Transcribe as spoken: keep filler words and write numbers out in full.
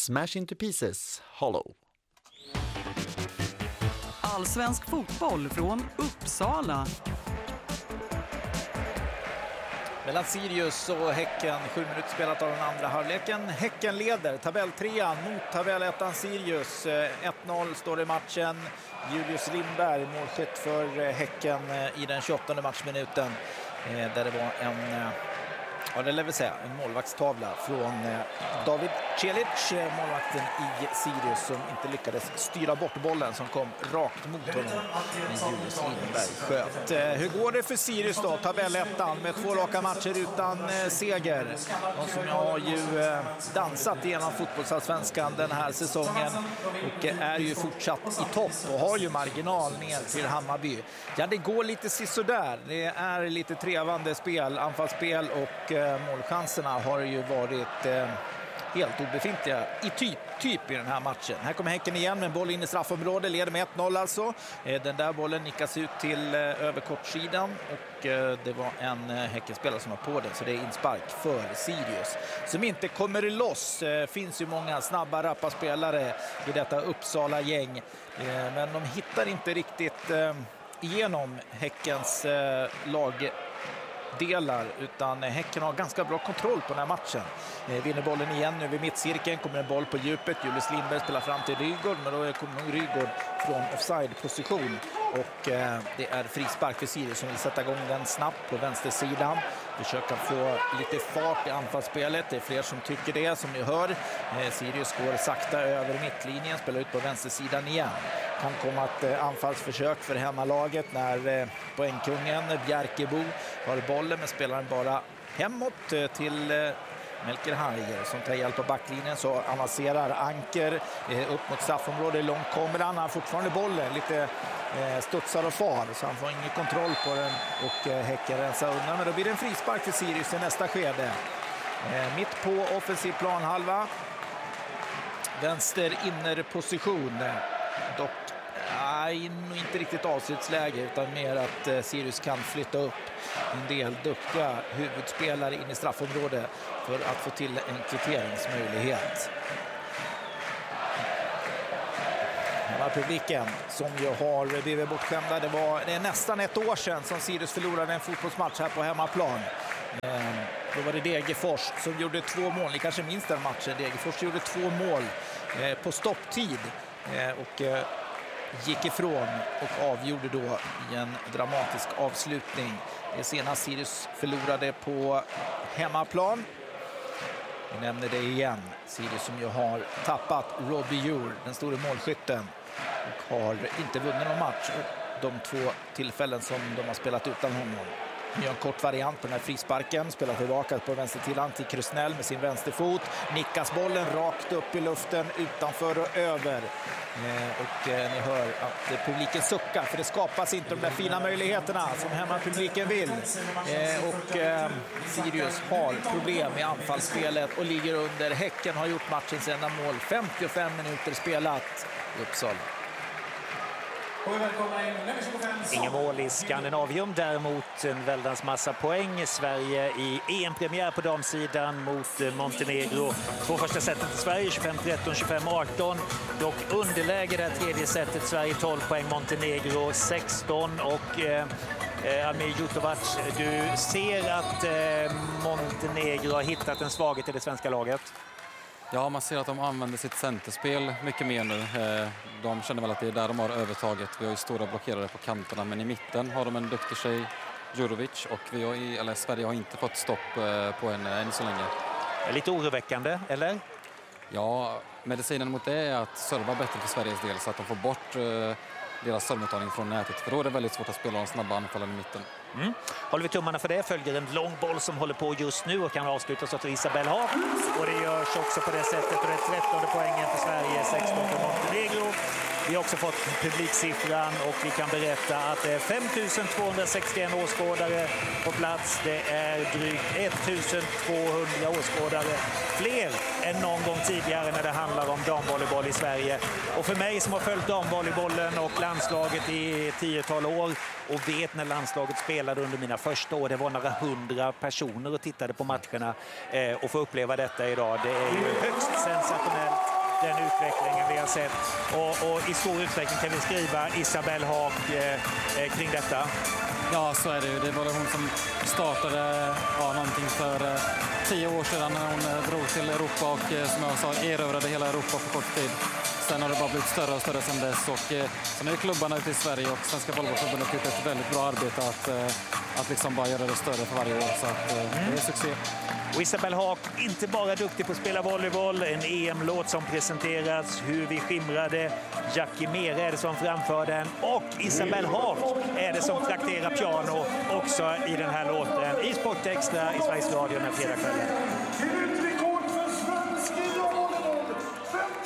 Smash Into Pieces, Hollow. Allsvensk fotboll från Uppsala. Mellan Sirius och Häcken, sju minuter spelat av den andra halvleken. Häcken leder tabelltrean mot tabellettan Sirius. ett noll står i matchen. Julius Lindberg, målskytt för Häcken i den tjugoåttonde matchminuten. Där det var en, ja det lär vi säga, en målvaktstavla från David Celic, målvakten i Sirius, som inte lyckades styra bort bollen som kom rakt mot honom. Men Julius Lindberg sköt. Hur går det för Sirius då? Tabellettan med två raka matcher utan seger. De som har ju dansat igenom fotbollsallsvenskan den här säsongen och är ju fortsatt i topp och har ju marginal ner till Hammarby. Ja, det går lite sisådär. Det är lite trevande spel, anfallsspel, och målchanserna har ju varit eh, helt obefintliga i typ, typ i den här matchen. Här kommer Häcken igen med en boll in i straffområdet, leder med ett noll alltså. Eh, den där bollen nickas ut till eh, överkortsidan och eh, det var en eh, Häckenspelare som var på den, så det är inspark för Sirius som inte kommer loss. Eh, finns ju många snabba, rappa spelare i detta Uppsala-gäng, eh, men de hittar inte riktigt eh, igenom Häckens eh, lag delar, utan Häcken har ganska bra kontroll på den här matchen. Eh, vinner bollen igen nu vid mittcirkeln, kommer en boll på djupet. Julius Lindberg spelar fram till Rygaard, men då kommer nog Rygaard från offside-position och eh, det är frispark för Sirius som vill sätta igång den snabbt på vänstersidan. Försöka få lite fart i anfallsspelet. Det är fler som tycker det, som ni hör. Eh, Sirius går sakta över mittlinjen, spelar ut på vänstersidan igen. Kan komma ett anfallsförsök för hemmalaget när poängkungen Bjärkebo har bollen, men spelaren bara hemåt till Melker Harger som tar hjälp av backlinjen. Så avancerar Anker upp mot straffområdet. Långt kommer han, han har fortfarande bollen, lite studsar och far, så han får ingen kontroll på den och Häcken rensar undan. Men då blir det en frispark för Sirius i nästa skede. Mitt på offensiv planhalva, vänster innerposition. Dock nej, inte riktigt avslutsläge, utan mer att Sirius kan flytta upp en del duktiga huvudspelare in i straffområdet för att få till en kvitteringsmöjlighet. Den här publiken som ju har blivit bortskämda. Det var det är nästan ett år sedan som Sirius förlorade en fotbollsmatch här på hemmaplan. Då var det Degerfors som gjorde två mål. Ni kanske minns den matchen. Degerfors gjorde två mål på stopptid och gick ifrån och avgjorde då i en dramatisk avslutning. Det senast Sirius förlorade på hemmaplan. Vi nämner det igen. Sirius som ju har tappat Robbie Djur, den stora målskytten, och har inte vunnit någon match de två tillfällen som de har spelat utan honom. Nu en kort variant på den här frisparken. Spelar tillbaka på vänstersidan till Krusnell med sin vänsterfot. Nickas bollen rakt upp i luften, utanför och över. Eh, och eh, ni hör att publiken suckar, för det skapas inte de där fina möjligheterna som hemmapubliken vill. Eh, och eh, Sirius har problem i anfallsspelet och ligger under. Häcken har gjort matchens enda mål. femtiofem minuter spelat i Uppsala. Ingen mål i Skandinavium, däremot en väldans massa poäng. Sverige i E M-premiär på damsidan mot Montenegro. Två första setet till Sverige, tjugofem tretton, tjugofem arton. Dock underläge det tredje setet, Sverige tolv poäng, Montenegro sexton. Och eh, Amir Jutovac, du ser att eh, Montenegro har hittat en svaghet i det svenska laget. Ja, man ser att de använder sitt centerspel mycket mer nu. De känner väl att det är där de har övertaget. Vi har ju stora blockerare på kanterna, men i mitten har de en duktig tjej, Djurovic, och vi har i, eller Sverige har inte fått stopp på henne än så länge. Lite oroväckande, eller? Ja, medicinen mot det är att serva bättre för Sveriges del så att de får bort deras servmottagning från nätet. För då är det väldigt svårt att spela de snabba anfallen i mitten. Mm. Håller vi tummarna för det, följer en lång boll som håller på just nu och kan avslutas av Isabel Haag. Och det görs också på det sättet, och det är trettonde poängen för Sverige, sexton för Montenegro. Vi har också fått publiksiffran och vi kan berätta att det är fem tusen tvåhundrasextioen åskådare på plats. Det är drygt ett tusen tvåhundra åskådare, fler än någon gång tidigare när det handlar om damvolleyboll i Sverige. Och för mig som har följt damvolleybollen och landslaget i tiotal år och vet när landslaget spelade under mina första år, det var några hundra personer och tittade på matcherna, och få uppleva detta idag, det är ju högst sensationellt. den utvecklingen vi har sett. Och, och i stor utsträckning kan vi skriva Isabelle Haak eh, kring detta. Ja, så är det ju. Det var hon som startade ja, någonting för eh, tio år sedan när hon eh, drog till Europa och eh, som jag sa erövrade hela Europa på kort tid. Sen har det bara blivit större och större sedan dess. Och, eh, sen är klubbarna ute i Sverige och Svenska Volleybollförbundet gjort ett väldigt bra arbete att, eh, att liksom bara göra det större för varje år. Så att, eh, mm. det är succé. Och Isabelle Haak, inte bara duktig på att spela volleyboll, en E M-låt som presenteras, Hur vi skimrade, Jackie Mere är det som framför den och Isabelle Haak är det som trakterar piano också i den här låten i Sport Extra i Sveriges Radio den här fredagskvällen.